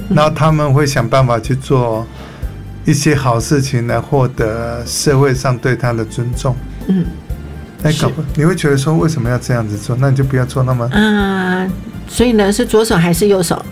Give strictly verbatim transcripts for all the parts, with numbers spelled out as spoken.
然后他们会想办法去做一些好事情来获得社会上对他的尊重。嗯，哎，搞不，你会觉得说为什么要这样子做？那你就不要做那么…… 嗯，所以呢，是左手还是右手？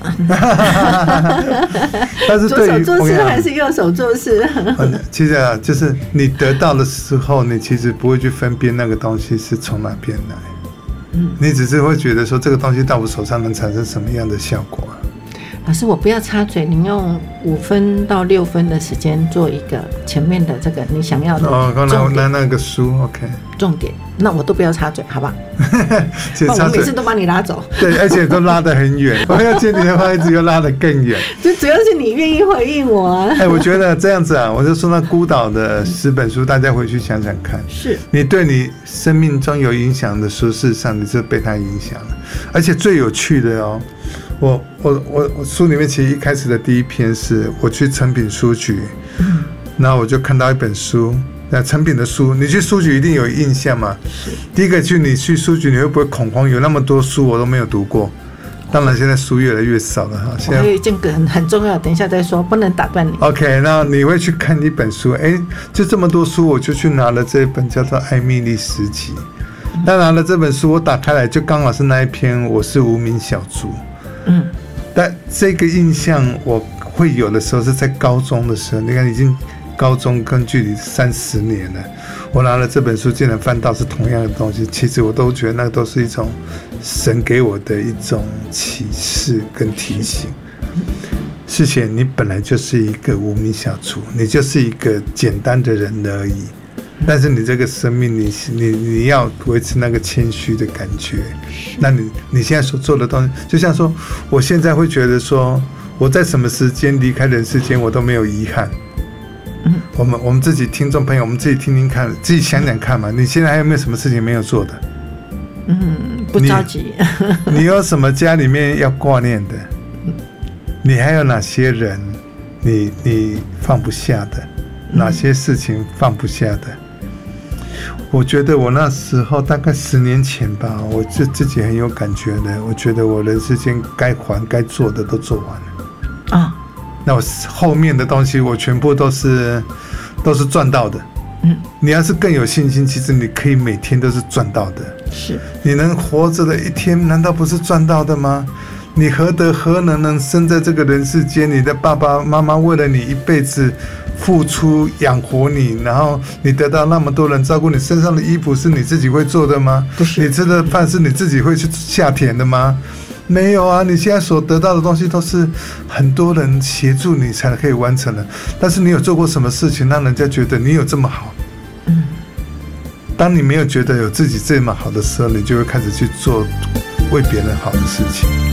但是对于左手做事还是右手做事？ 其实啊，就是你得到的时候，你其实不会去分辨那个东西是从哪边来。嗯，你只是会觉得说这个东西到我手上能产生什么样的效果啊？ 老师，我不要插嘴，您用五分到六分的时间做一个前面的这个你想要的哦，刚才我拿那个书 ，OK， 重点，那我都不要插嘴，好不好？那我每次都把你拉走， 对，而且都拉得很远，我要接你的话，一直又拉得更远， 就主要是你愿意回应我啊。 哎，我觉得这样子啊，我就说那孤岛的十本书，大家回去想想看， 是你对你生命中有影响的书，事实上你是被它影响了，而且最有趣的哦。我我我我书里面其实一开始的第一篇是我去诚品书局，嗯，然后我就看到一本书，那诚品的书，你去书局一定有印象嘛？是。第一个去你去书局，你会不会恐慌？有那么多书我都没有读过。当然现在书越来越少了哈。 现在还有一件很很重要，等一下再说，不能打断你。 OK， 那你会去看一本书，哎，就这么多书，我就去拿了这一本叫做《艾蜜莉诗集》。那拿了这本书，我打开来就刚好是那一篇，我是无名小卒。嗯，但这个印象我会有的时候是在高中的时候，你看已经高中跟距离三十年了，我拿了这本书竟然翻到是同样的东西，其实我都觉得那都是一种神给我的一种启示跟提醒。世贤，你本来就是一个无名小卒，你就是一个简单的人而已。但是你这个生命你，你你要维持那个谦虚的感觉。那你你现在所做的东西，就像说，我现在会觉得说，我在什么时间离开人世间，我都没有遗憾。嗯，我们我们自己听众朋友，我们自己听听看，自己想想看嘛。你现在还有没有什么事情没有做的？ 嗯，不着急。 你, 你有什么家里面要挂念的？你还有哪些人你你放不下的？哪些事情放不下的？我觉得我那时候大概十年前吧，我就自己很有感觉的。我觉得我人世间该还该做的都做完了啊。那我后面的东西我全部都是都是赚到的。嗯，你要是更有信心，其实你可以每天都是赚到的。 是， 你能活着的一天，难道不是赚到的吗？你何德何能能生在这个人世间？你的爸爸妈妈为了你一辈子付出养活你，然后你得到那么多人照顾你，身上的衣服是你自己会做的吗？ 不是。 你吃的饭是你自己会去下田的吗？没有啊，你现在所得到的东西都是很多人协助你才可以完成的。但是你有做过什么事情让人家觉得你有这么好？嗯。当你没有觉得有自己这么好的时候，你就会开始去做为别人好的事情。